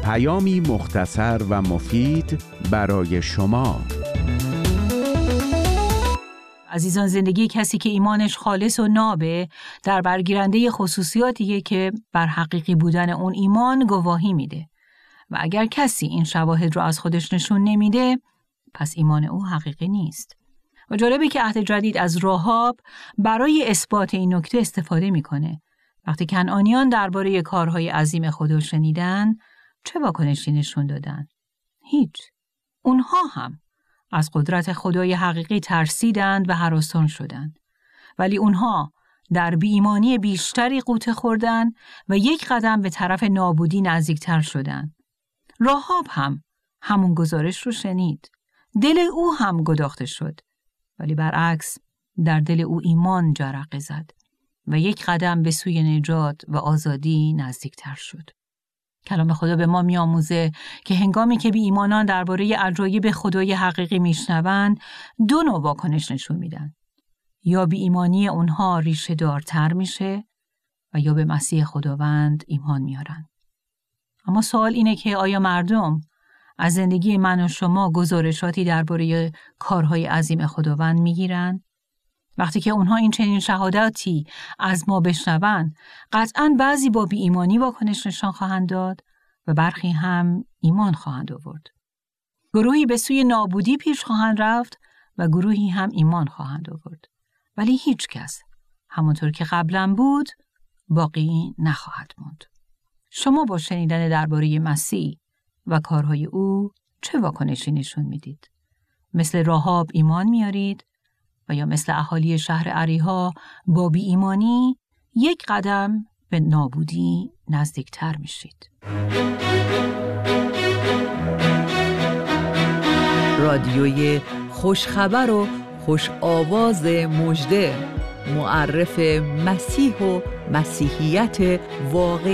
پیامی مختصر و مفید برای شما. عزیزان، زندگی کسی که ایمانش خالص و نابه در برگیرنده خصوصیاتیه که بر حقیقی بودن اون ایمان گواهی میده و اگر کسی این شواهد رو از خودش نشون نمیده پس ایمان او حقیقی نیست. و جالبه که عهد جدید از راهاب برای اثبات این نکته استفاده میکنه. وقتی کنعانیان درباره کارهای عظیم خدا شنیدن چه واکنشی نشون دادن؟ هیچ. اونها هم از قدرت خدای حقیقی ترسیدند و هراسان شدند. ولی اونها در بی‌ایمانی بیشتری غوطه خوردند و یک قدم به طرف نابودی نزدیکتر شدند. راهاب هم همون گزارش رو شنید. دل او هم گداخته شد. ولی برعکس در دل او ایمان جرقه زد و یک قدم به سوی نجات و آزادی نزدیکتر شد. کلام خدا به ما می‌آموزه که هنگامی که بی ایمانان درباره عجایب خدای حقیقی میشنوند، دو نوع واکنش نشون میدن. یا بی ایمانی اونها ریشه دارتر میشه و یا به مسیح خداوند ایمان میارن. اما سوال اینه که آیا مردم از زندگی من و شما گزارشاتی درباره کارهای عظیم خداوند میگیرن؟ وقتی که اونها این چنین شهادتی از ما بشنون، قطعاً بعضی با بی ایمانی واکنش نشان خواهند داد و برخی هم ایمان خواهند آورد. گروهی به سوی نابودی پیش خواهند رفت و گروهی هم ایمان خواهند آورد. ولی هیچ کس همونطور که قبلا بود باقی نخواهد موند. شما با شنیدن درباره مسیح و کارهای او چه واکنشی نشون میدید؟ مثل راهاب ایمان میارید و یا مثل اهالی شهر اریحا با بی ایمانی یک قدم به نابودی نزدیکتر میشید؟ رادیوی خوشخبر و خوش آواز مژده، معرف مسیح و مسیحیت واقعی.